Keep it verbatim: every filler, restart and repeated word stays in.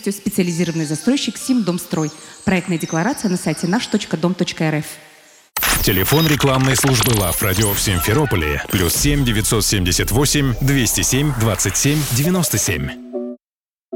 полностью специализированный застройщик «Симдомстрой». Проектная декларация на сайте наш точка дом точка эр эф. Телефон рекламной службы Love Radio в Симферополе плюс семь девятьсот семьдесят восемь двести семь двадцать семь девяносто семь.